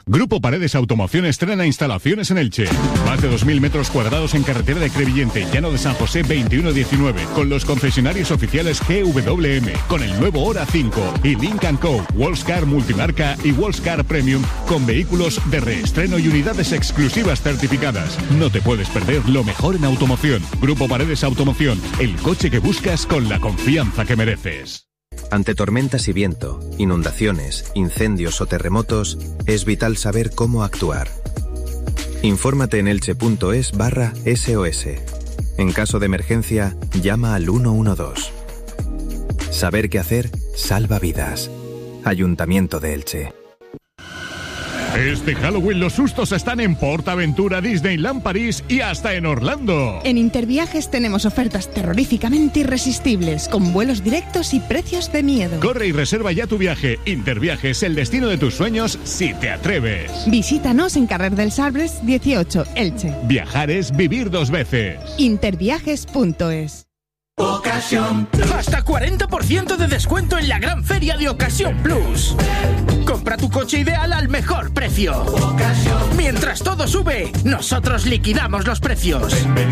Grupo Paredes Automoción estrena instalaciones en Elche. Más de 2.000 metros cuadrados en carretera de Crevillente, Llano de San José 2119, con los concesionarios oficiales GWM, con el nuevo Hora 5 y Lynk & Co, Wallscar Multimarca y Wallscar Premium, con vehículos de reestreno y unidades exclusivas certificadas. No te puedes perder lo mejor en automoción. Grupo Paredes Automoción, el coche que buscas con la confianza que mereces. Ante tormentas y viento, inundaciones, incendios o terremotos, es vital saber cómo actuar. Infórmate en elche.es/SOS. En caso de emergencia, llama al 112. Saber qué hacer salva vidas. Ayuntamiento de Elche. Este Halloween los sustos están en PortAventura, Disneyland París y hasta en Orlando. En Interviajes tenemos ofertas terroríficamente irresistibles, con vuelos directos y precios de miedo. Corre y reserva ya tu viaje. Interviajes, el destino de tus sueños, si te atreves. Visítanos en Carrer dels Arbres 18, Elche. Viajar es vivir dos veces. Interviajes.es. Ocasión Plus. Hasta 40% de descuento en la gran feria de Ocasión Plus. Compra tu coche ideal al mejor precio. Mientras todo sube, nosotros liquidamos los precios.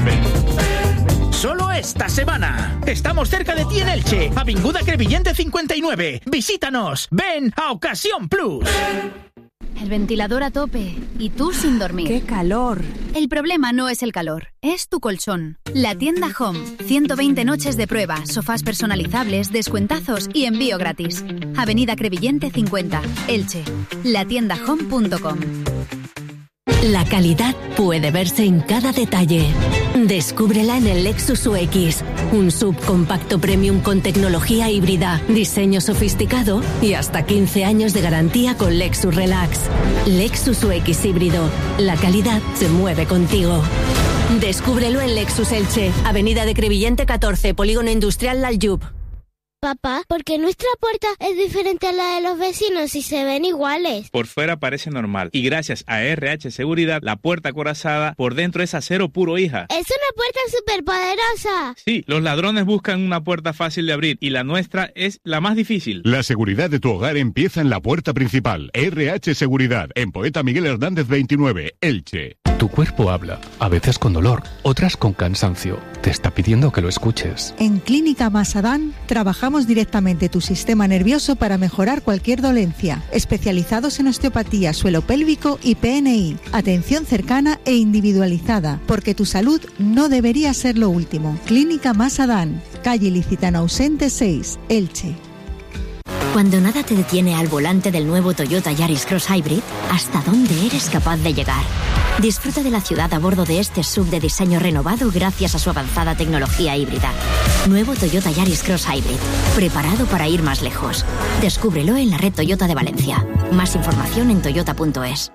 Solo esta semana. Estamos cerca de ti en Elche, Avinguda Crevillente 59. Visítanos. Ven a Ocasión Plus. El ventilador a tope y tú sin dormir. ¡Qué calor! El problema no es el calor, es tu colchón. La tienda Home. 120 noches de prueba, sofás personalizables, descuentazos y envío gratis. Avenida Crevillente 50, Elche. latiendahome.com. La calidad puede verse en cada detalle. Descúbrela en el Lexus UX, un subcompacto premium con tecnología híbrida, diseño sofisticado y hasta 15 años de garantía con Lexus Relax. Lexus UX híbrido. La calidad se mueve contigo. Descúbrelo en Lexus Elche, Avenida de Crevillente 14, Polígono Industrial Laljub. Papá, ¿por qué nuestra puerta es diferente a la de los vecinos y se ven iguales? Por fuera parece normal y gracias a RH Seguridad, la puerta acorazada por dentro es acero puro, hija. ¡Es una puerta superpoderosa! Sí, los ladrones buscan una puerta fácil de abrir y la nuestra es la más difícil. La seguridad de tu hogar empieza en la puerta principal. RH Seguridad, en Poeta Miguel Hernández 29, Elche. Tu cuerpo habla, a veces con dolor, otras con cansancio. Te está pidiendo que lo escuches. En Clínica Masadán trabajamos directamente tu sistema nervioso para mejorar cualquier dolencia. Especializados en osteopatía, suelo pélvico y PNI. Atención cercana e individualizada, porque tu salud no debería ser lo último. Clínica Masadán, calle Licitano Ausente 6, Elche. Cuando nada te detiene al volante del nuevo Toyota Yaris Cross Hybrid, ¿hasta dónde eres capaz de llegar? Disfruta de la ciudad a bordo de este SUV de diseño renovado gracias a su avanzada tecnología híbrida. Nuevo Toyota Yaris Cross Hybrid, preparado para ir más lejos. Descúbrelo en la red Toyota de Valencia. Más información en toyota.es.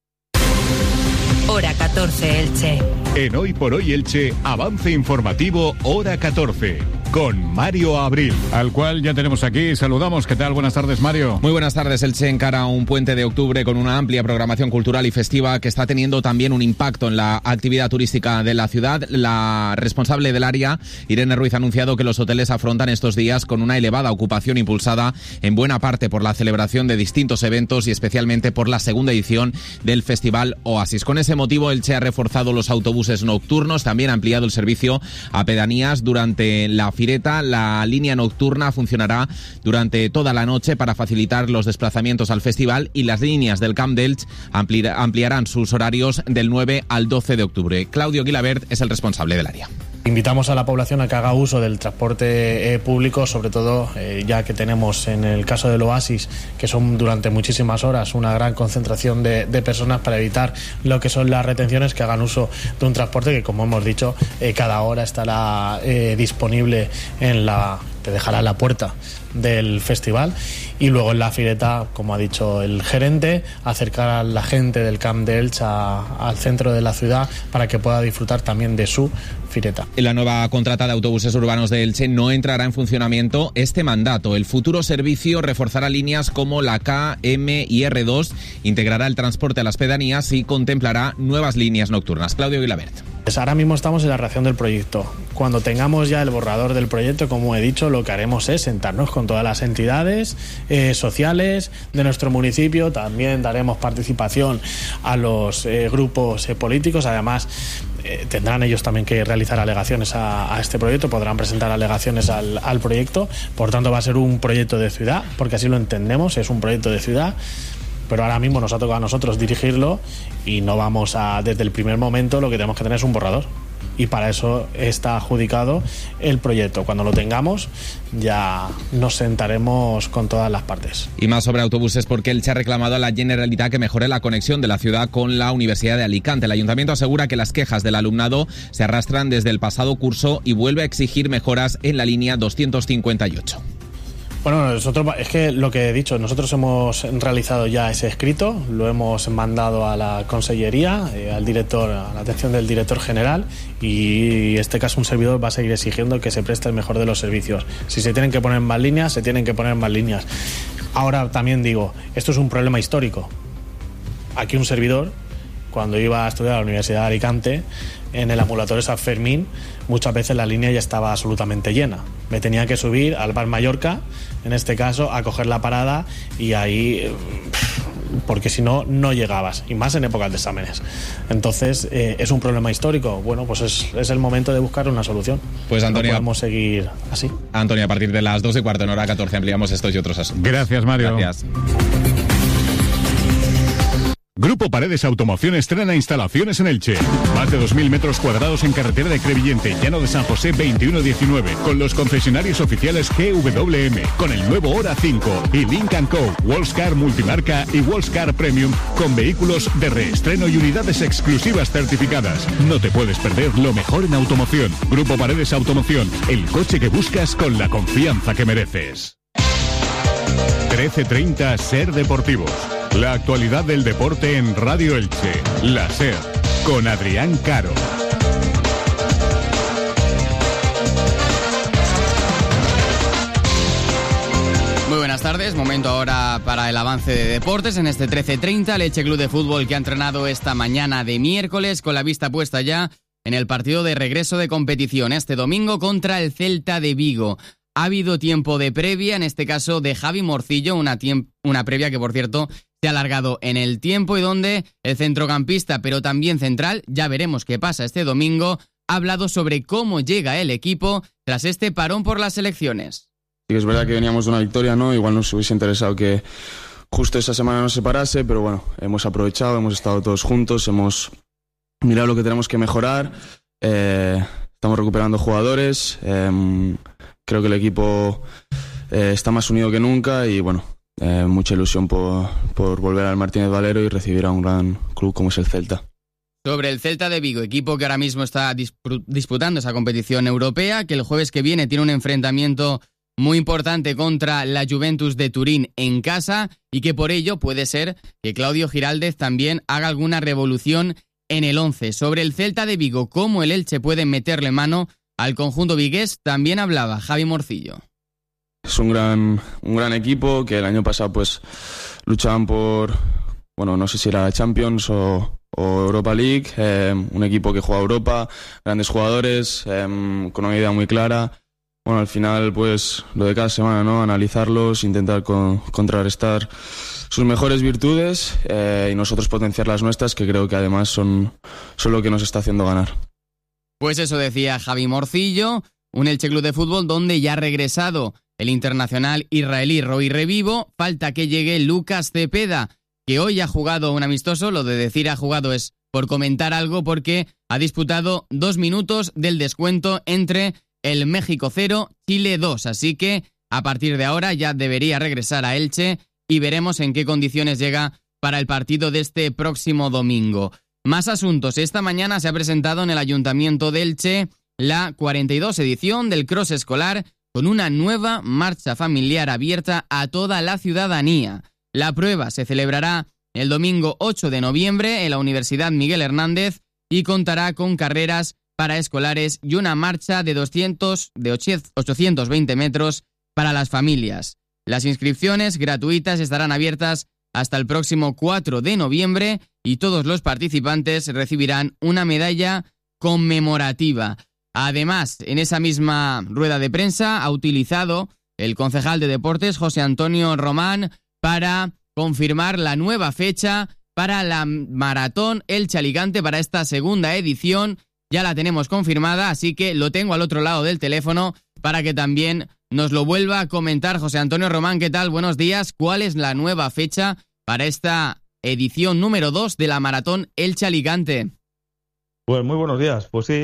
Hora 14, Elche. En Hoy por Hoy Elche, avance informativo Hora 14. Con Mario Abril, al cual ya tenemos aquí. Saludamos. ¿Qué tal? Buenas tardes, Mario. Muy buenas tardes. Elche encara un puente de octubre con una amplia programación cultural y festiva que está teniendo también un impacto en la actividad turística de la ciudad. La responsable del área, Irene Ruiz, ha anunciado que los hoteles afrontan estos días con una elevada ocupación impulsada en buena parte por la celebración de distintos eventos y especialmente por la segunda edición del Festival Oasis. Con ese motivo, Elche ha reforzado los autobuses nocturnos, también ha ampliado el servicio a pedanías durante la Fireta. La línea nocturna funcionará durante toda la noche para facilitar los desplazamientos al festival y las líneas del Camp de Elche ampliarán sus horarios del 9 al 12 de octubre. Claudio Guilabert es el responsable del área. Invitamos a la población a que haga uso del transporte público, sobre todo ya que tenemos en el caso del Oasis, que son durante muchísimas horas una gran concentración de personas, para evitar lo que son las retenciones, que hagan uso de un transporte que, como hemos dicho, cada hora estará disponible te dejará en la puerta del festival. Y luego en la Fireta, como ha dicho el gerente, acercar a la gente del Camp de Elche al centro de la ciudad para que pueda disfrutar también de su Fireta. La nueva contrata de autobuses urbanos de Elche no entrará en funcionamiento este mandato. El futuro servicio reforzará líneas como la K, M y R2, integrará el transporte a las pedanías y contemplará nuevas líneas nocturnas. Claudio Guilabert. Pues ahora mismo estamos en la redacción del proyecto. Cuando tengamos ya el borrador del proyecto, como he dicho, lo que haremos es sentarnos con con todas las entidades sociales de nuestro municipio. También daremos participación a los grupos políticos. Además, tendrán ellos también que realizar alegaciones a este proyecto, podrán presentar alegaciones al proyecto. Por tanto, va a ser un proyecto de ciudad, porque así lo entendemos, es un proyecto de ciudad. Pero ahora mismo nos ha tocado a nosotros dirigirlo y no vamos a, desde el primer momento, lo que tenemos que tener es un borrador. Y para eso está adjudicado el proyecto. Cuando lo tengamos, ya nos sentaremos con todas las partes. Y más sobre autobuses, porque Elche ha reclamado a la Generalitat que mejore la conexión de la ciudad con la Universidad de Alicante. El Ayuntamiento asegura que las quejas del alumnado se arrastran desde el pasado curso y vuelve a exigir mejoras en la línea 258. Bueno, nosotros, es que lo que he dicho, nosotros hemos realizado ya ese escrito, lo hemos mandado a la consellería, al director, a la atención del director general, y en este caso un servidor va a seguir exigiendo que se preste el mejor de los servicios. Si se tienen que poner más líneas, se tienen que poner más líneas. Ahora también digo, esto es un problema histórico. Aquí un servidor, cuando iba a estudiar a la Universidad de Alicante, en el ambulatorio San Fermín, muchas veces la línea ya estaba absolutamente llena. Me tenía que subir al Bar Mallorca, en este caso, a coger la parada, y ahí, porque si no, no llegabas, y más en épocas de exámenes. Entonces, es un problema histórico. Bueno, pues es el momento de buscar una solución. Pues Antonio, no podemos seguir así. Antonio, a partir de las 2:15 en hora 14 ampliamos estos y otros asuntos. Gracias, Mario. Gracias. Grupo Paredes Automoción estrena instalaciones en Elche. Más de 2.000 metros cuadrados en carretera de Crevillente, Llano de San José 2119, con los concesionarios oficiales GWM, con el nuevo Hora 5 y Lynk & Co, Wallscar Multimarca y Wallscar Premium, con vehículos de reestreno y unidades exclusivas certificadas. No te puedes perder lo mejor en automoción. Grupo Paredes Automoción, el coche que buscas con la confianza que mereces. 13:30 Ser Deportivos. La actualidad del deporte en Radio Elche. La SER, con Adrián Caro. Muy buenas tardes, momento ahora para el avance de deportes en este 13:30. El Elche Club de Fútbol que ha entrenado esta mañana de miércoles con la vista puesta ya en el partido de regreso de competición este domingo contra el Celta de Vigo. Ha habido tiempo de previa, en este caso de Javi Morcillo, una previa que por cierto se ha alargado en el tiempo y donde el centrocampista, pero también central, ya veremos qué pasa este domingo, ha hablado sobre cómo llega el equipo tras este parón por las elecciones. Sí que es verdad que veníamos de una victoria, ¿no? Igual nos hubiese interesado que justo esa semana nos separase, pero bueno, hemos aprovechado, hemos estado todos juntos, hemos mirado lo que tenemos que mejorar, estamos recuperando jugadores, creo que el equipo está más unido que nunca y bueno, mucha ilusión por volver al Martínez Valero y recibir a un gran club como es el Celta. Sobre el Celta de Vigo, equipo que ahora mismo está disputando esa competición europea, que el jueves que viene tiene un enfrentamiento muy importante contra la Juventus de Turín en casa y que por ello puede ser que Claudio Giraldez también haga alguna revolución en el 11. Sobre el Celta de Vigo, cómo el Elche puede meterle mano al conjunto vigués, también hablaba Javi Morcillo. Es un gran equipo que el año pasado pues luchaban por, bueno, no sé si era Champions o Europa League, un equipo que juega Europa, grandes jugadores, con una idea muy clara. Bueno, al final pues lo de cada semana, ¿no? Analizarlos, intentar contrarrestar sus mejores virtudes y nosotros potenciar las nuestras, que creo que además son lo que nos está haciendo ganar. Pues eso decía Javi Morcillo, un Elche Club de Fútbol donde ya ha regresado el internacional israelí Roy Revivo. Falta que llegue Lucas Cepeda, que hoy ha jugado un amistoso. Lo de decir ha jugado es por comentar algo, porque ha disputado 2 minutos del descuento entre el México 0, Chile 2. Así que a partir de ahora ya debería regresar a Elche y veremos en qué condiciones llega para el partido de este próximo domingo. Más asuntos. Esta mañana se ha presentado en el Ayuntamiento de Elche la 42 edición del Cross Escolar, con una nueva marcha familiar abierta a toda la ciudadanía. La prueba se celebrará el domingo 8 de noviembre en la Universidad Miguel Hernández y contará con carreras para escolares y una marcha de 820 metros para las familias. Las inscripciones gratuitas estarán abiertas hasta el próximo 4 de noviembre y todos los participantes recibirán una medalla conmemorativa. Además, en esa misma rueda de prensa ha utilizado el concejal de Deportes, José Antonio Román, para confirmar la nueva fecha para la Maratón Elche-Alicante para esta segunda edición. Ya la tenemos confirmada, así que lo tengo al otro lado del teléfono para que también nos lo vuelva a comentar. José Antonio Román, ¿qué tal? Buenos días. ¿Cuál es la nueva fecha para esta edición número 2 de la Maratón Elche-Alicante? Pues muy buenos días. Pues sí,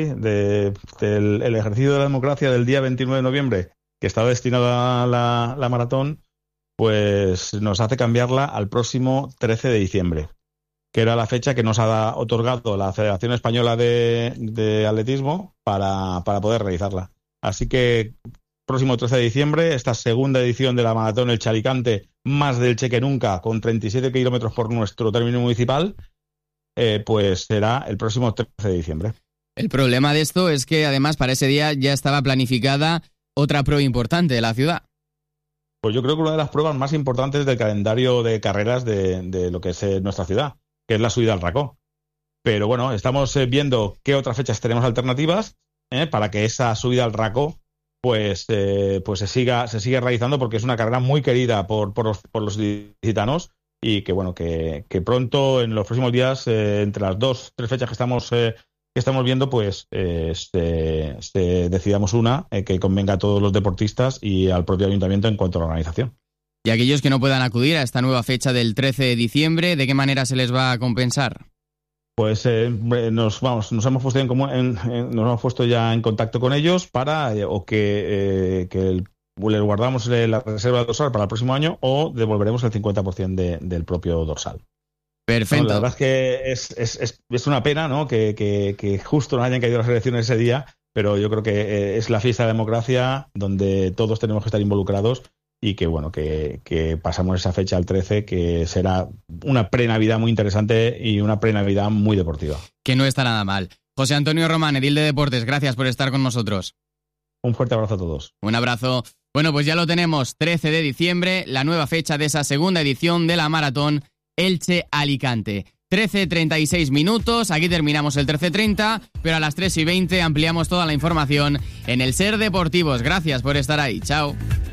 el ejercicio de la democracia del día 29 de noviembre, que estaba destinado a la maratón, pues nos hace cambiarla al próximo 13 de diciembre, que era la fecha que nos ha otorgado la Federación Española de Atletismo para poder realizarla. Así que próximo 13 de diciembre, esta segunda edición de la Maratón Elche-Alicante, más de Elche que nunca, con 37 kilómetros por nuestro término municipal, pues será el próximo 13 de diciembre. El problema de esto es que además para ese día ya estaba planificada otra prueba importante de la ciudad. Pues yo creo que una de las pruebas más importantes del calendario de carreras de lo que es nuestra ciudad, que es la subida al Racó. Pero bueno, estamos viendo qué otras fechas tenemos alternativas para que esa subida al Racó pues se siga realizando, porque es una carrera muy querida por los ilicitanos, y que bueno, que pronto, en los próximos días, entre las 2-3 fechas que estamos viendo, pues decidamos una que convenga a todos los deportistas y al propio ayuntamiento en cuanto a la organización. Y aquellos que no puedan acudir a esta nueva fecha del 13 de diciembre, ¿de qué manera se les va a compensar? Pues nos hemos puesto ya en contacto con ellos para que les guardamos la reserva dorsal para el próximo año, o devolveremos el 50% del propio dorsal. Perfecto. No, la verdad es que es una pena, ¿no?, que justo no hayan caído las elecciones ese día, pero yo creo que es la fiesta de la democracia donde todos tenemos que estar involucrados, y que bueno, que pasamos esa fecha al 13, que será una pre-Navidad muy interesante y una pre-Navidad muy deportiva. Que no está nada mal. José Antonio Román, edil de Deportes, gracias por estar con nosotros. Un fuerte abrazo a todos. Un abrazo. Bueno, pues ya lo tenemos, 13 de diciembre, la nueva fecha de esa segunda edición de la Maratón Elche-Alicante. 13:36 minutos, aquí terminamos el 13:30, pero a las 3:20 ampliamos toda la información en el Ser Deportivos. Gracias por estar ahí, chao.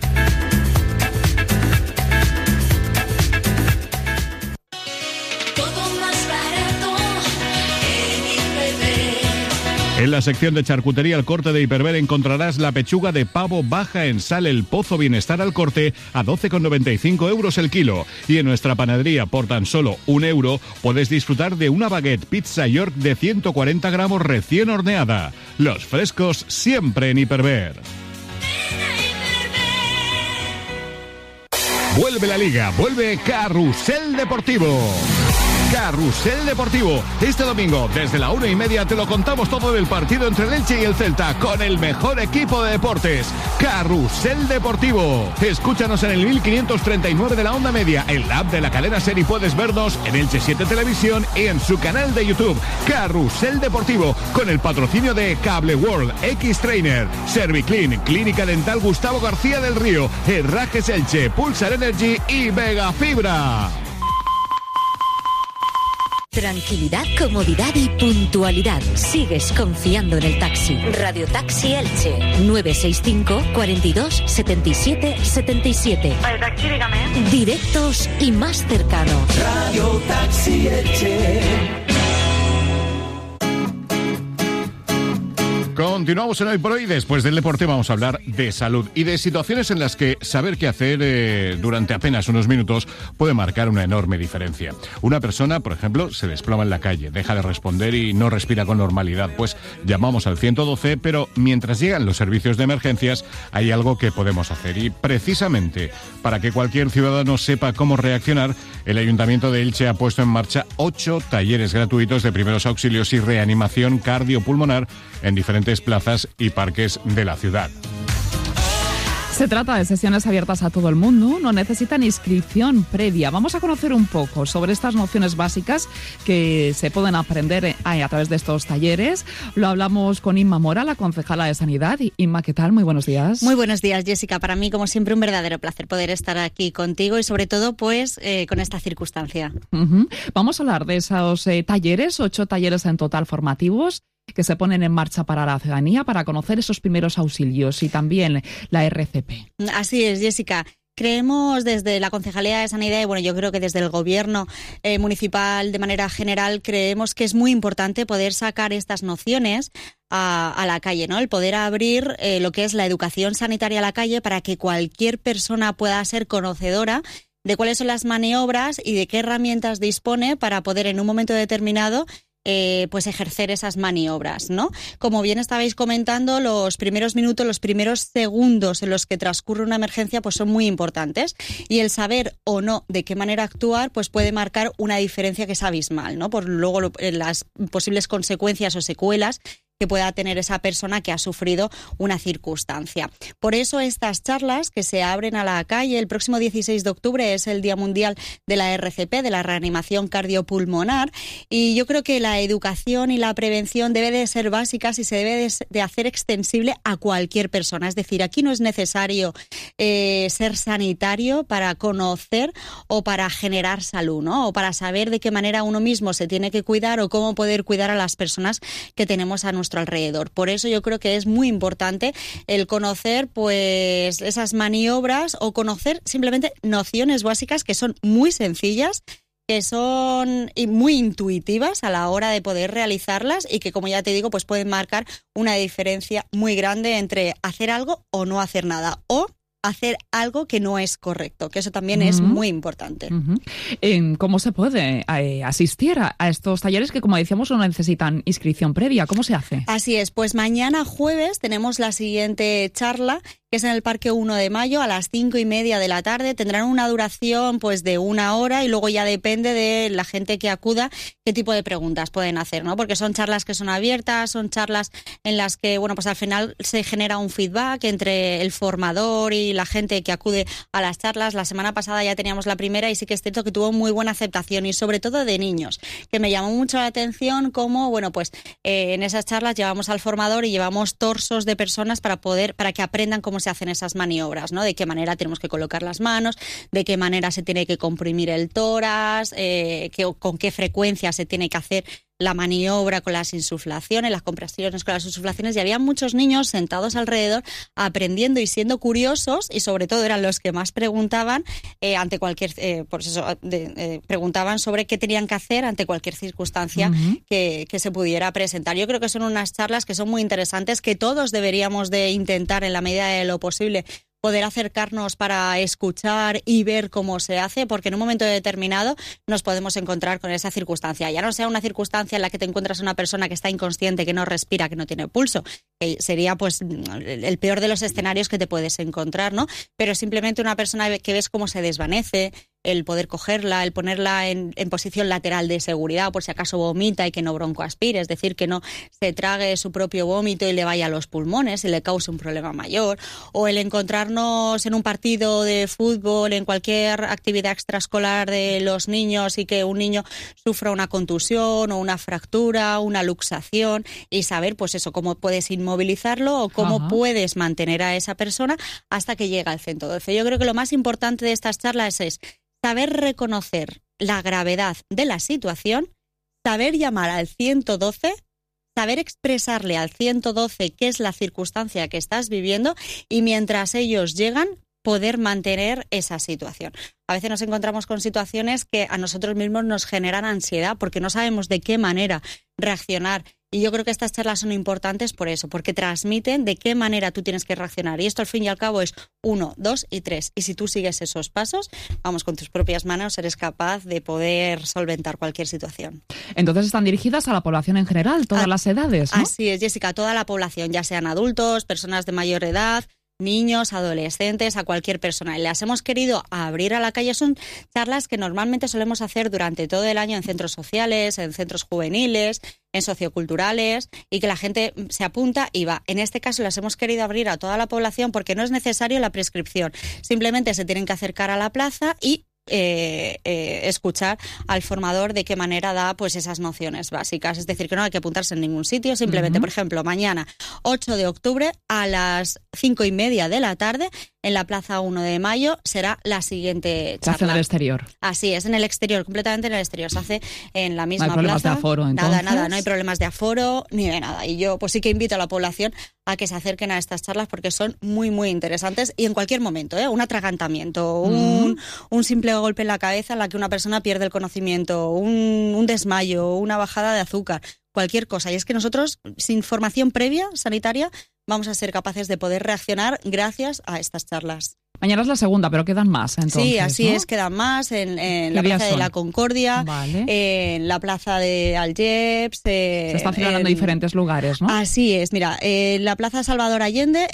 En la sección de charcutería El Corte de Hiperver encontrarás la pechuga de pavo baja en sal El Pozo Bienestar al corte a 12,95 euros el kilo. Y en nuestra panadería, por tan solo €1, puedes disfrutar de una baguette pizza York de 140 gramos recién horneada. Los frescos siempre en Hiperver. Vuelve la Liga, vuelve Carrusel Deportivo. Carrusel Deportivo. Este domingo, desde la 1:30, te lo contamos todo del partido entre el Elche y el Celta, con el mejor equipo de deportes. Carrusel Deportivo. Escúchanos en el 1539 de la onda media, en la app de la cadena SER, y puedes vernos en Elche 7 Televisión y en su canal de YouTube. Carrusel Deportivo, con el patrocinio de Cable World, X-Trainer, Serviclean, Clínica Dental Gustavo García del Río, Herrajes Elche, Pulsar Energy y Vega Fibra. Tranquilidad, comodidad y puntualidad. Sigues confiando en el taxi. Radio Taxi Elche. 965 42 77 77. El taxi, dígame. Directos y más cercanos. Radio Taxi Elche. Continuamos en Hoy por Hoy. Después del deporte vamos a hablar de salud y de situaciones en las que saber qué hacer durante apenas unos minutos puede marcar una enorme diferencia. Una persona, por ejemplo, se desploma en la calle, deja de responder y no respira con normalidad. Pues llamamos al 112, pero mientras llegan los servicios de emergencias hay algo que podemos hacer. Y precisamente para que cualquier ciudadano sepa cómo reaccionar, el Ayuntamiento de Elche ha puesto en marcha 8 talleres gratuitos de primeros auxilios y reanimación cardiopulmonar en diferentes plazas y parques de la ciudad. Se trata de sesiones abiertas a todo el mundo, no necesitan inscripción previa. Vamos a conocer un poco sobre estas nociones básicas que se pueden aprender a través de estos talleres. Lo hablamos con Inma Mora, la concejala de Sanidad. Inma, ¿qué tal? Muy buenos días. Muy buenos días, Jessica. Para mí, como siempre, un verdadero placer poder estar aquí contigo y sobre todo, pues, con esta circunstancia. Vamos a hablar de esos talleres, 8 talleres en total formativos. que se ponen en marcha para la ciudadanía para conocer esos primeros auxilios y también la RCP. Así es, Jessica. Creemos desde la Concejalía de Sanidad y yo creo que desde el Gobierno municipal de manera general creemos que es muy importante poder sacar estas nociones a la calle, ¿no? El poder abrir lo que es la educación sanitaria a la calle para que cualquier persona pueda ser conocedora de cuáles son las maniobras y de qué herramientas dispone para poder en un momento determinado pues ejercer esas maniobras, ¿no? Como bien estabais comentando, los primeros minutos, los primeros segundos en los que transcurre una emergencia pues son muy importantes y el saber o no de qué manera actuar pues puede marcar una diferencia que es abismal, ¿no? Por luego las posibles consecuencias o secuelas que pueda tener esa persona que ha sufrido una circunstancia. Por eso estas charlas que se abren a la calle el próximo 16 de octubre es el Día Mundial de la RCP, de la reanimación cardiopulmonar, y yo creo que la educación y la prevención debe de ser básicas y se debe de hacer extensible a cualquier persona. Es decir, aquí no es necesario ser sanitario para conocer o para generar salud, ¿no? O para saber de qué manera uno mismo se tiene que cuidar o cómo poder cuidar a las personas que tenemos a nuestro alrededor. Por eso yo creo que es muy importante el conocer pues esas maniobras o conocer simplemente nociones básicas que son muy sencillas, que son muy intuitivas a la hora de poder realizarlas y que, como ya te digo, pues pueden marcar una diferencia muy grande entre hacer algo o no hacer nada, o hacer algo que no es correcto, que eso también es muy importante. ¿Cómo se puede asistir a estos talleres que, como decíamos, no necesitan inscripción previa? ¿Cómo se hace? Así es, pues mañana jueves tenemos la siguiente charla, que es en el Parque 1 de Mayo a las 5:30 de la tarde. Tendrán una duración pues de 1 hora y luego ya depende de la gente que acuda qué tipo de preguntas pueden hacer, ¿no? Porque son charlas que son abiertas, son charlas en las que, pues al final se genera un feedback entre el formador y la gente que acude a las charlas. La semana pasada ya teníamos la primera y sí que es cierto que tuvo muy buena aceptación y sobre todo de niños, que me llamó mucho la atención cómo, en esas charlas llevamos al formador y llevamos torsos de personas para que aprendan cómo se hacen esas maniobras, ¿no? De qué manera tenemos que colocar las manos, de qué manera se tiene que comprimir el tórax, con qué frecuencia se tiene que hacer la maniobra con las insuflaciones, las compresiones con las insuflaciones, y había muchos niños sentados alrededor aprendiendo y siendo curiosos, y sobre todo eran los que más preguntaban ante cualquier preguntaban sobre qué tenían que hacer ante cualquier circunstancia que se pudiera presentar. Yo creo que son unas charlas que son muy interesantes, que todos deberíamos de intentar en la medida de lo posible poder acercarnos para escuchar y ver cómo se hace, porque en un momento determinado nos podemos encontrar con esa circunstancia. Ya no sea una circunstancia en la que te encuentras una persona que está inconsciente, que no respira, que no tiene pulso, que sería pues el peor de los escenarios que te puedes encontrar, ¿no? Pero simplemente una persona que ves cómo se desvanece, el poder cogerla, el ponerla en posición lateral de seguridad por si acaso vomita y que no broncoaspire, es decir, que no se trague su propio vómito y le vaya a los pulmones y le cause un problema mayor, o el encontrarnos en un partido de fútbol, en cualquier actividad extraescolar de los niños y que un niño sufra una contusión o una fractura, una luxación, y saber pues eso, cómo puedes inmovilizarlo o cómo puedes mantener a esa persona hasta que llega al 112. Yo creo que lo más importante de estas charlas es saber reconocer la gravedad de la situación, saber llamar al 112, saber expresarle al 112 qué es la circunstancia que estás viviendo y mientras ellos llegan, poder mantener esa situación. A veces nos encontramos con situaciones que a nosotros mismos nos generan ansiedad porque no sabemos de qué manera reaccionar. Y yo creo que estas charlas son importantes por eso, porque transmiten de qué manera tú tienes que reaccionar. Y esto al fin y al cabo es 1, 2 y 3. Y si tú sigues esos pasos, con tus propias manos eres capaz de poder solventar cualquier situación. Entonces están dirigidas a la población en general, todas las edades, ¿no? Así es, Jessica, toda la población, ya sean adultos, personas de mayor edad, niños, adolescentes, a cualquier persona. Y las hemos querido abrir a la calle. Son charlas que normalmente solemos hacer durante todo el año en centros sociales, en centros juveniles, en socioculturales, y que la gente se apunta y va. En este caso las hemos querido abrir a toda la población porque no es necesario la prescripción. Simplemente se tienen que acercar a la plaza y escuchar al formador de qué manera da pues esas nociones básicas. Es decir, que no hay que apuntarse en ningún sitio, simplemente, por ejemplo, mañana 8 de octubre a las 5:30 de la tarde en la Plaza 1 de Mayo será la siguiente charla. Se hace en el exterior. Así es, en el exterior, completamente en el exterior. Se hace en la misma plaza. No hay problemas plaza. de aforo, entonces. Nada, no hay problemas de aforo ni de nada. Y yo pues sí que invito a la población a que se acerquen a estas charlas porque son muy, muy interesantes y en cualquier momento, un atragantamiento, un simple golpe en la cabeza en la que una persona pierde el conocimiento, un desmayo, una bajada de azúcar, cualquier cosa. Y es que nosotros, sin formación previa sanitaria, vamos a ser capaces de poder reaccionar gracias a estas charlas. Mañana es la segunda, pero quedan más, entonces. Sí, así ¿no? es, quedan más en la Plaza de la Concordia, en la Plaza de Algeps. Se están celebrando en diferentes lugares, ¿no? Así es, mira, la Plaza Salvador Allende,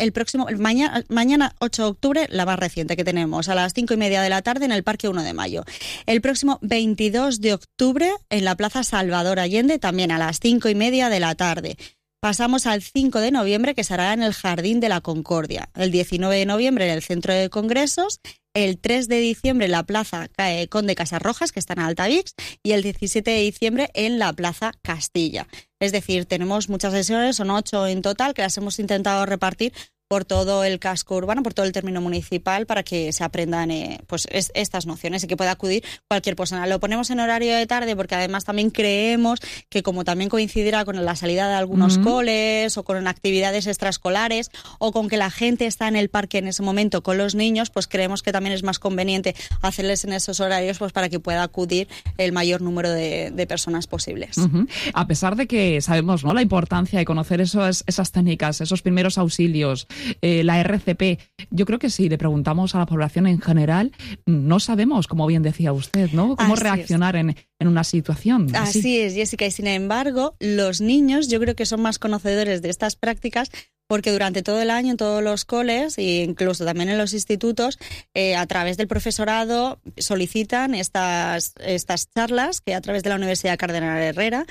mañana 8 de octubre, la más reciente que tenemos, a las 5:30 de la tarde en el Parque 1 de Mayo. El próximo 22 de octubre en la Plaza Salvador Allende, también a las 5:30 de la tarde. Pasamos al 5 de noviembre, que será en el Jardín de la Concordia. El 19 de noviembre en el Centro de Congresos. El 3 de diciembre en la Plaza Conde Casarrojas, que está en Altavix. Y el 17 de diciembre en la Plaza Castilla. Es decir, tenemos muchas sesiones, son 8 en total, que las hemos intentado repartir por todo el casco urbano, por todo el término municipal, para que se aprendan estas nociones y que pueda acudir cualquier persona. Lo ponemos en horario de tarde porque además también creemos que como también coincidirá con la salida de algunos coles o con actividades extraescolares o con que la gente está en el parque en ese momento con los niños, pues creemos que también es más conveniente hacerles en esos horarios pues para que pueda acudir el mayor número de personas posibles. A pesar de que sabemos, ¿no?, la importancia de conocer esas técnicas, esos primeros auxilios, la RCP, yo creo que si le preguntamos a la población en general, no sabemos, como bien decía usted, ¿no?, cómo reaccionar en una situación. Así es, Jessica, y sin embargo, los niños yo creo que son más conocedores de estas prácticas porque durante todo el año en todos los coles e incluso también en los institutos, a través del profesorado solicitan estas charlas que a través de la Universidad Cardenal Herrera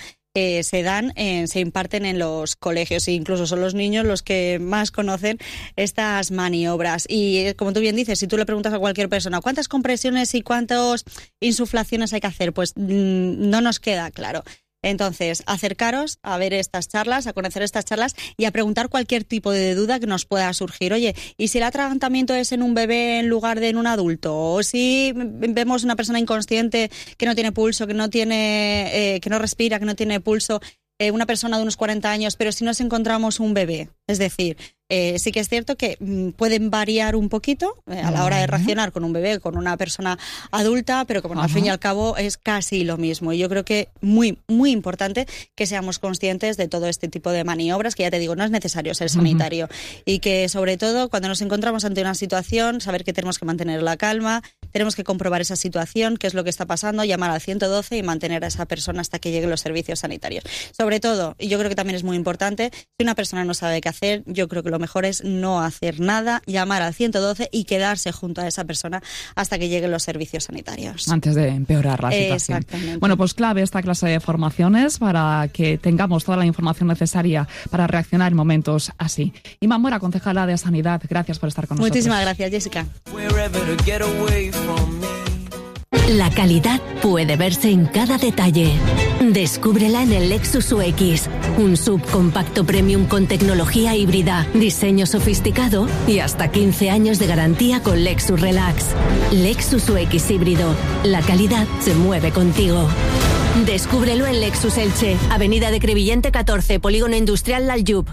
se imparten en los colegios e incluso son los niños los que más conocen estas maniobras. Y como tú bien dices, si tú le preguntas a cualquier persona ¿cuántas compresiones y cuántas insuflaciones hay que hacer? Pues no nos queda claro. Entonces, acercaros a ver estas charlas, a conocer estas charlas y a preguntar cualquier tipo de duda que nos pueda surgir. Oye, ¿y si el atragantamiento es en un bebé en lugar de en un adulto? ¿O si vemos una persona inconsciente que no tiene pulso, que no respira, que no tiene pulso, una persona de unos 40 años, pero si nos encontramos un bebé? Es decir, sí que es cierto que pueden variar un poquito a la hora de reaccionar con un bebé, con una persona adulta, pero que al fin y al cabo es casi lo mismo. Y yo creo que muy, muy importante que seamos conscientes de todo este tipo de maniobras, que ya te digo, no es necesario ser sanitario. Y que sobre todo cuando nos encontramos ante una situación, saber que tenemos que mantener la calma, tenemos que comprobar esa situación, qué es lo que está pasando, llamar al 112 y mantener a esa persona hasta que lleguen los servicios sanitarios. Sobre todo, y yo creo que también es muy importante, si una persona no sabe qué hacer, yo creo que lo mejor es no hacer nada, llamar al 112 y quedarse junto a esa persona hasta que lleguen los servicios sanitarios. Antes de empeorar la situación. Exactamente. Bueno, pues clave esta clase de formaciones para que tengamos toda la información necesaria para reaccionar en momentos así. Ima Mora, concejala de Sanidad, gracias por estar con nosotros. Muchísimas gracias, Jessica. La calidad puede verse en cada detalle. Descúbrela en el Lexus UX, un subcompacto premium con tecnología híbrida, diseño sofisticado y hasta 15 años de garantía con Lexus Relax. Lexus UX híbrido. La calidad se mueve contigo. Descúbrelo en Lexus Elche, Avenida de Crevillente 14, Polígono Industrial Laljub.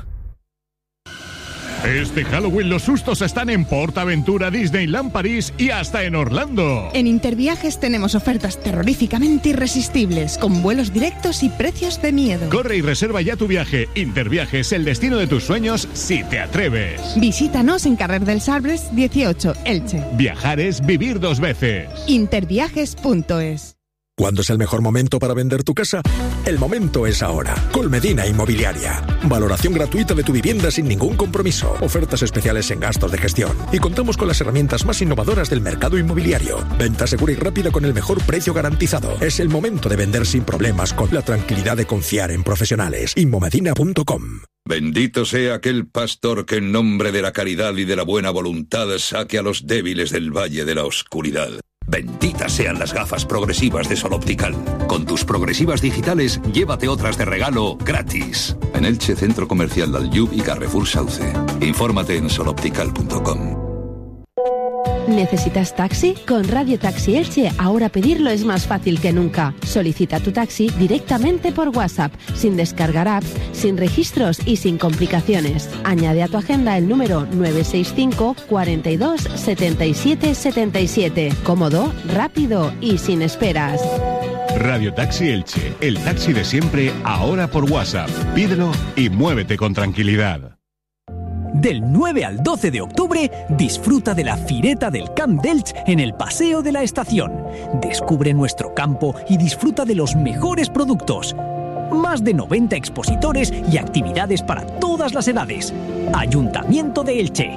Este Halloween los sustos están en PortAventura, Disneyland París y hasta en Orlando. En Interviajes tenemos ofertas terroríficamente irresistibles, con vuelos directos y precios de miedo. Corre y reserva ya tu viaje. Interviajes, el destino de tus sueños, si te atreves. Visítanos en Carrer dels Arbres 18, Elche. Viajar es vivir dos veces. Interviajes.es. ¿Cuándo es el mejor momento para vender tu casa? El momento es ahora. Colmedina Inmobiliaria. Valoración gratuita de tu vivienda sin ningún compromiso. Ofertas especiales en gastos de gestión. Y contamos con las herramientas más innovadoras del mercado inmobiliario. Venta segura y rápida con el mejor precio garantizado. Es el momento de vender sin problemas con la tranquilidad de confiar en profesionales. Inmomedina.com. Bendito sea aquel pastor que en nombre de la caridad y de la buena voluntad saque a los débiles del valle de la oscuridad. Benditas sean las gafas progresivas de Sol Optical. Con tus progresivas digitales, llévate otras de regalo gratis. En Elche, Centro Comercial Dalyub y Carrefour Sauce. Infórmate en soloptical.com. ¿Necesitas taxi? Con Radio Taxi Elche ahora pedirlo es más fácil que nunca. Solicita tu taxi directamente por WhatsApp, sin descargar apps, sin registros y sin complicaciones. Añade a tu agenda el número 965 42 77 77. Cómodo, rápido y sin esperas. Radio Taxi Elche, el taxi de siempre, ahora por WhatsApp. Pídelo y muévete con tranquilidad. Del 9 al 12 de octubre, disfruta de la Fireta del Camp d'Elx en el Paseo de la Estación. Descubre nuestro campo y disfruta de los mejores productos. Más de 90 expositores y actividades para todas las edades. Ayuntamiento de Elche.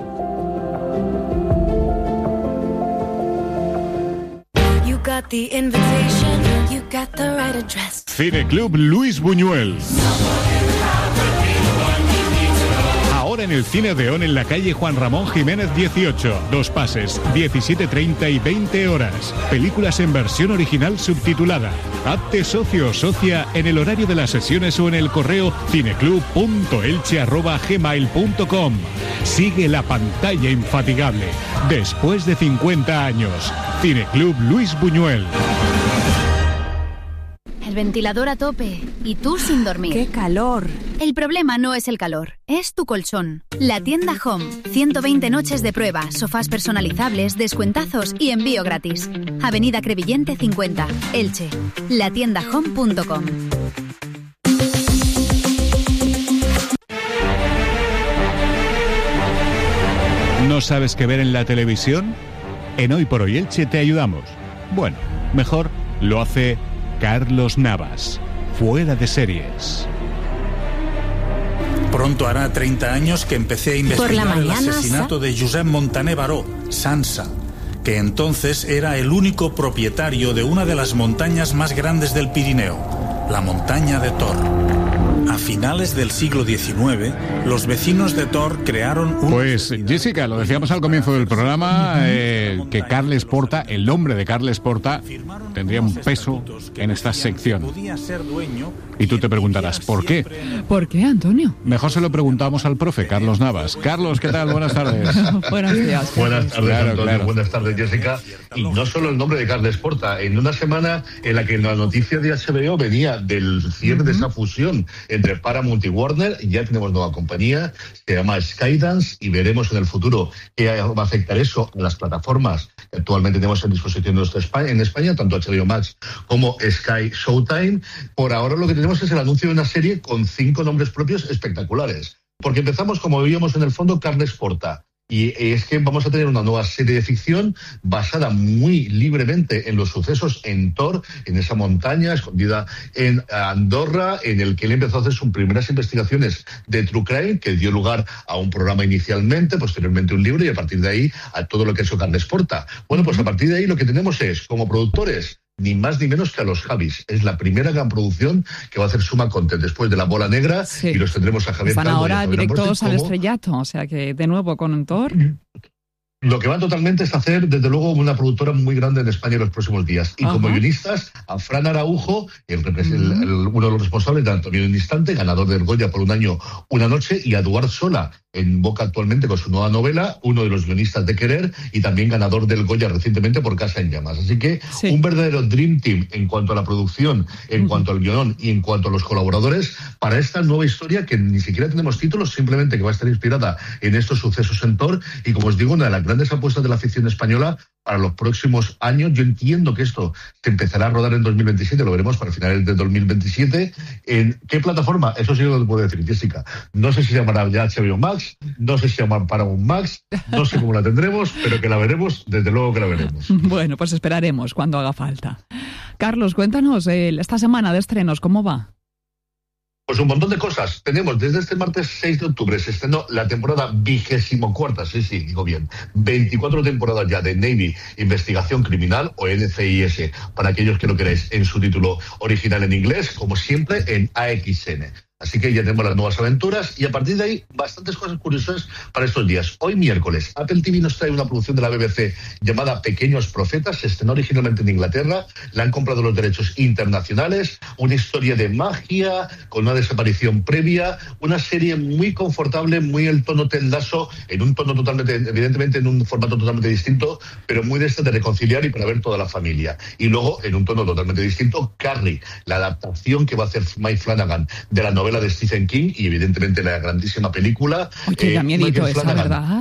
Cineclub Luis Buñuel. Ahora en el Cine Odeón en la calle Juan Ramón Jiménez 18. 2 pases, 17:30 y 20 horas. Películas en versión original subtitulada. Hazte socio o socia en el horario de las sesiones o en el correo cineclub.elche@gmail.com. Sigue la pantalla infatigable. Después de 50 años. Cineclub Luis Buñuel. El ventilador a tope y tú sin dormir. ¡Qué calor! El problema no es el calor, es tu colchón. La tienda Home. 120 noches de prueba, sofás personalizables, descuentazos y envío gratis. Avenida Crevillente 50, Elche. latiendahome.com. ¿No sabes qué ver en la televisión? En Hoy por Hoy Elche te ayudamos. Bueno, mejor lo hace Carlos Navas, Fuera de Series. Pronto hará 30 años que empecé a investigar el asesinato de Josep Montaner Baró, Sansa, que entonces era el único propietario de una de las montañas más grandes del Pirineo, la montaña de Tor. A finales del siglo XIX, los vecinos de Tor crearon un... Pues, Jessica, lo decíamos al comienzo del programa, que Carles Porta, el nombre de Carles Porta, tendría un peso en esta sección. Y tú te preguntarás, ¿por qué? ¿Por qué, Antonio? Mejor se lo preguntamos al profe, Carlos Navas. Carlos, ¿qué tal? Buenas tardes. Buenos días. Buenas tardes, Claro, Antonio. claro. Buenas tardes, Jessica. Y no solo el nombre de Carles Porta, en una semana en la que la noticia de HBO venía del cierre de esa fusión entre Paramount y Warner, ya tenemos nueva compañía, se llama Skydance, y veremos en el futuro qué va a afectar eso a las plataformas que actualmente tenemos en disposición en España, tanto HBO Max como Sky Showtime. Por ahora lo que tenemos es el anuncio de una serie con 5 nombres propios espectaculares, porque empezamos, como veíamos en el fondo, Carles Porta. Y es que vamos a tener una nueva serie de ficción basada muy libremente en los sucesos en Tor, en esa montaña escondida en Andorra, en el que él empezó a hacer sus primeras investigaciones de True Crime, que dio lugar a un programa inicialmente, posteriormente un libro, y a partir de ahí a todo lo que ha hecho Carles Porta. Bueno, pues a partir de ahí lo que tenemos es, como productores, ni más ni menos que a los Javis. Es la primera gran producción que va a hacer Suma Content después de La Bola Negra, y los tendremos a Javier Están Calvo ahora y a Fabián directos Borges al como... estrellato, o sea que de nuevo con Thor. Lo que van totalmente es hacer, desde luego, una productora muy grande en España en los próximos días. Y como guionistas, a Fran Araujo, uno de los responsables de Antonio en un instante, ganador del Goya por Un año, una noche, y a Eduard Sola, en boca actualmente con su nueva novela, uno de los guionistas de Querer, y también ganador del Goya recientemente por Casa en Llamas. Así que un verdadero Dream Team en cuanto a la producción, en cuanto al guión y en cuanto a los colaboradores, para esta nueva historia que ni siquiera tenemos títulos, simplemente que va a estar inspirada en estos sucesos en Tor, y como os digo, una de las grandes apuestas de la ficción española para los próximos años. Yo entiendo que esto se empezará a rodar en 2027, lo veremos para finales de 2027. ¿En qué plataforma? Eso sí lo puedo decir, Jessica. No sé si se llamará ya HBO Max, no sé si se llamará Paramount Max, no sé cómo la tendremos, pero que la veremos, desde luego que la veremos. Bueno, pues esperaremos cuando haga falta. Carlos, cuéntanos, esta semana de estrenos, ¿cómo va? Pues un montón de cosas. Tenemos desde este martes 6 de octubre, se estrenó la temporada 24ª, sí, digo bien, 24 temporadas ya de Navy Investigación Criminal, o NCIS, para aquellos que lo queráis en su título original en inglés, como siempre en AXN. Así que ya tenemos las nuevas aventuras y a partir de ahí bastantes cosas curiosas para estos días. Hoy miércoles, Apple TV nos trae una producción de la BBC llamada Pequeños Profetas. Se estrenó originalmente en Inglaterra, le han comprado los derechos internacionales, una historia de magia con una desaparición previa, una serie muy confortable, muy el tono Ted Lasso, en un tono totalmente, evidentemente en un formato totalmente distinto, pero muy de reconciliar y para ver toda la familia. Y luego, en un tono totalmente distinto, Carrie, la adaptación que va a hacer Mike Flanagan de la novela de Stephen King y evidentemente la grandísima película. Oye, ya miedito esa, ¿verdad?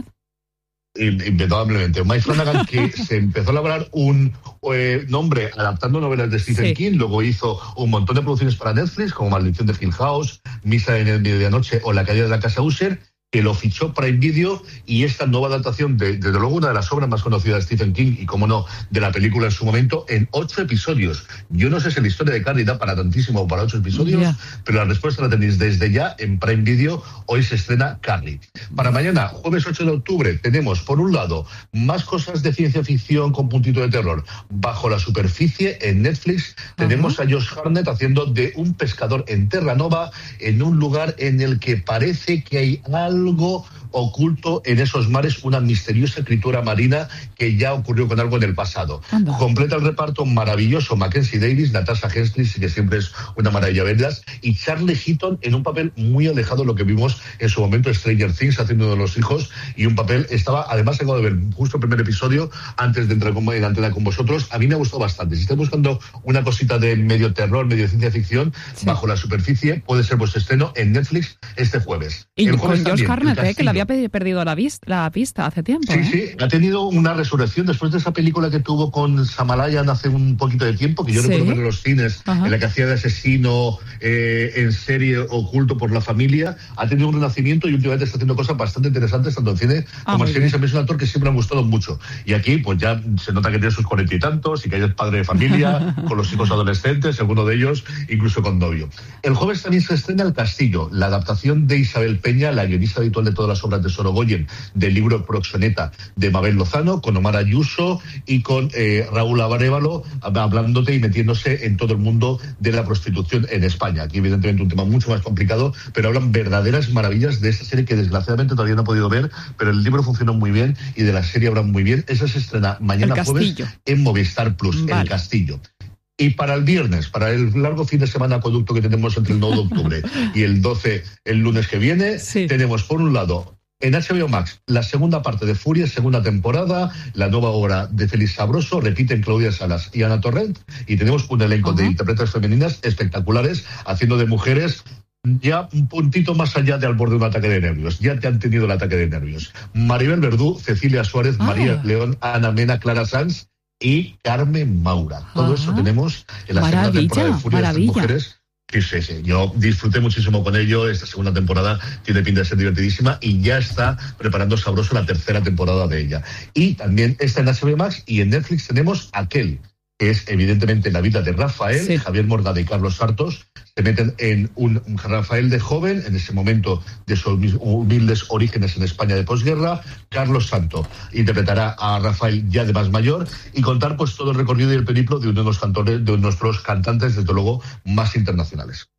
Indudablemente. Mike Flanagan, que se empezó a elaborar un nombre adaptando novelas de Stephen King, luego hizo un montón de producciones para Netflix, como Maldición de Hill House, Misa en el medianoche o La caída de la casa Usher, que lo fichó Prime Video, y esta nueva adaptación de, desde luego, una de las obras más conocidas de Stephen King y, como no, de la película en su momento, en 8 episodios. Yo no sé si la historia de Carrie da para tantísimo o para 8 episodios, pero la respuesta la tenéis desde ya en Prime Video. Hoy se estrena Carrie. Para mañana, jueves 8 de octubre, tenemos, por un lado, más cosas de ciencia ficción con puntito de terror. Bajo la superficie, en Netflix, tenemos a Josh Hartnett haciendo de un pescador en Terranova, en un lugar en el que parece que hay algo oculto en esos mares, una misteriosa criatura marina que ya ocurrió con algo en el pasado. Completa el reparto maravilloso Mackenzie Davis, Natasha Henstridge, que siempre es una maravilla verlas, y Charlie Heaton en un papel muy alejado de lo que vimos en su momento Stranger Things, haciendo uno de los hijos, y un papel, además acabo de ver justo el primer episodio antes de entrar en antena con vosotros. A mí me ha gustado bastante. Si estáis buscando una cosita de medio terror, medio ciencia ficción, Bajo la superficie, puede ser vuestro estreno en Netflix este jueves. Y el jueves con Josh Hartnett, que le había perdido la pista hace tiempo. Sí, ha tenido una resurrección después de esa película que tuvo con Samalayan hace un poquito de tiempo, que yo recuerdo ver en los cines, en la que hacía de asesino en serie oculto por la familia. Ha tenido un renacimiento y últimamente está haciendo cosas bastante interesantes, tanto en cine como en series. A mí es un actor que siempre me ha gustado mucho. Y aquí, pues ya se nota que tiene sus 40 y tantos y que es padre de familia, con los hijos adolescentes, alguno de ellos incluso con novio. El jueves también se estrena El Castillo, la adaptación de Isabel Peña, la guionista habitual de todas las obras de Sorogoyen, del libro Proxeneta de Mabel Lozano, con Omar Ayuso y con Raúl Arévalo, hablándote y metiéndose en todo el mundo de la prostitución en España. Aquí, evidentemente, un tema mucho más complicado, pero hablan verdaderas maravillas de esta serie que desgraciadamente todavía no he podido ver, pero el libro funcionó muy bien y de la serie hablan muy bien. Esa se estrena mañana jueves en Movistar Plus, El Castillo. Y para el viernes, para el largo fin de semana acueducto que tenemos entre el 9 de octubre y el 12, el lunes que viene, tenemos por un lado en HBO Max la segunda parte de Furia, segunda temporada, la nueva obra de Félix Sabroso, repiten Claudia Salas y Ana Torrent, y tenemos un elenco de intérpretes femeninas espectaculares, haciendo de mujeres ya un puntito más allá de al borde de un ataque de nervios. Ya te han tenido el ataque de nervios. Maribel Verdú, Cecilia Suárez, María León, Ana Mena, Clara Sanz y Carmen Maura. Todo eso tenemos en la segunda temporada de Furia de mujeres. Sí. Yo disfruté muchísimo con ello. Esta segunda temporada tiene pinta de ser divertidísima y ya está preparando Sabroso la tercera temporada de ella. Y también está en HBO Max y en Netflix tenemos Aquel, que es evidentemente la vida de Rafael, Javier Morgade y Carlos Sartos. Se meten en un Rafael de joven, en ese momento de sus humildes orígenes en España de posguerra. Carlos Santo interpretará a Rafael ya de más mayor y contar pues todo el recorrido y el periplo de uno de los cantores, de nuestros cantantes, desde luego, más internacionales.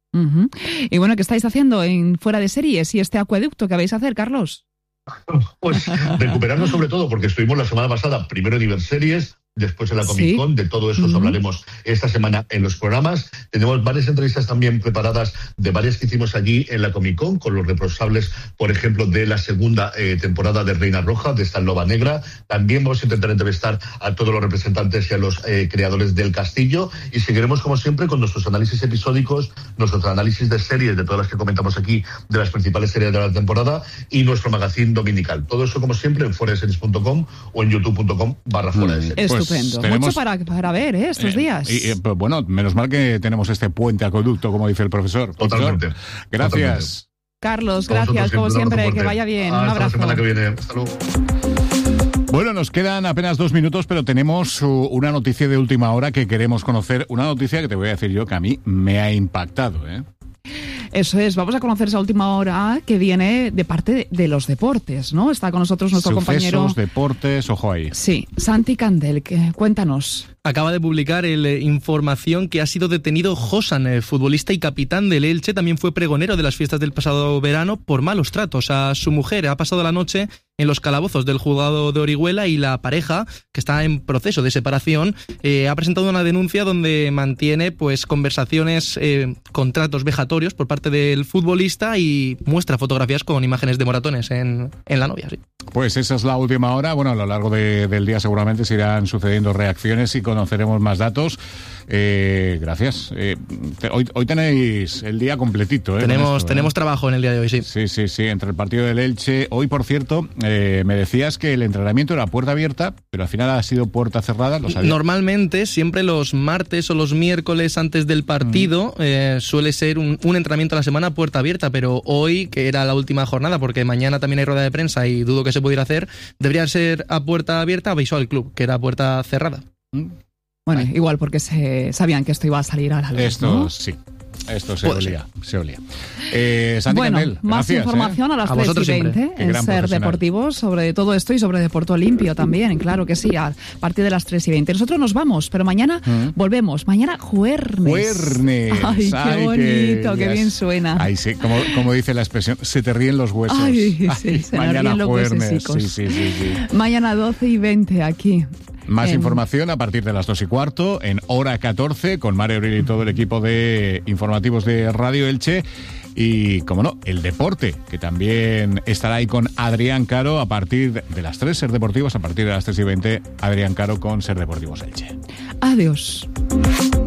Y bueno, ¿qué estáis haciendo en Fuera de Series y este acueducto que vais a hacer, Carlos? Pues recuperarnos sobre todo, porque estuvimos la semana pasada primero en Iberseries, después en la Comic Con, de todo eso os hablaremos esta semana en los programas. Tenemos varias entrevistas también preparadas de varias que hicimos allí en la Comic Con, con los responsables, por ejemplo, de la segunda temporada de Reina Roja, de esta Loba Negra. También vamos a intentar entrevistar a todos los representantes y a los creadores del Castillo, y seguiremos como siempre con nuestros análisis episódicos, nuestros análisis de series, de todas las que comentamos aquí, de las principales series de la temporada, y nuestro magazine dominical. Todo eso como siempre en fueradeseries.com o en youtube.com/fueradeseries. Mucho para ver estos días. Pues bueno, menos mal que tenemos este puente acueducto, como dice el profesor. Totalmente. Gracias. Carlos, gracias, como siempre, que vaya bien. Un abrazo. La semana que viene. Hasta luego. Bueno, nos quedan apenas 2 minutos, pero tenemos una noticia de última hora que queremos conocer. Una noticia que te voy a decir yo que a mí me ha impactado, Eso es, vamos a conocer esa última hora que viene de parte de los deportes, ¿no? Está con nosotros nuestro compañero... deportes, ojo ahí. Sí, Santi Candel, cuéntanos. Acaba de publicar información que ha sido detenido Josan, futbolista y capitán del Elche. También fue pregonero de las fiestas del pasado verano por malos tratos a su mujer. Ha pasado la noche en los calabozos del juzgado de Orihuela y la pareja, que está en proceso de separación, ha presentado una denuncia donde mantiene pues conversaciones con tratos vejatorios por parte del futbolista y muestra fotografías con imágenes de moratones en la novia. Sí. Pues esa es la última hora. Bueno, a lo largo del día seguramente se irán sucediendo reacciones y conoceremos más datos. Gracias. Hoy tenéis el día completito. Tenemos trabajo en el día de hoy, sí. Sí. Entre el partido del Elche. Hoy, por cierto, me decías que el entrenamiento era puerta abierta, pero al final ha sido puerta cerrada. ¿Lo sabías? Normalmente, siempre los martes o los miércoles antes del partido, suele ser un entrenamiento a la semana puerta abierta, pero hoy, que era la última jornada, porque mañana también hay rueda de prensa y dudo que se pudiera hacer, debería ser a puerta abierta, avisó al club, que era a puerta cerrada. Bueno, igual porque sabían que esto iba a salir a la luz, Esto, ¿no? sí. Esto se olía. Santi bueno, Candel, más gracias, información a las 3:20 en Ser Deportivos sobre todo esto y sobre Deporto Limpio también, claro que sí, a partir de las 3:20. Nosotros nos vamos, pero mañana volvemos. Mañana juernes. Ay, qué bonito, qué bien suena. Ay, sí, como dice la expresión, se te ríen los huesos. Ay, sí, se nos ríen los huesesicos. Sí. Mañana 12:20 aquí. Más información a partir de las 2:15 en Hora 14 con Mario Aurelio y todo el equipo de informativos de Radio Elche. Y, como no, el deporte, que también estará ahí con Adrián Caro a partir de las 3, Ser Deportivos, a partir de las 3:20, Adrián Caro con Ser Deportivos Elche. Adiós.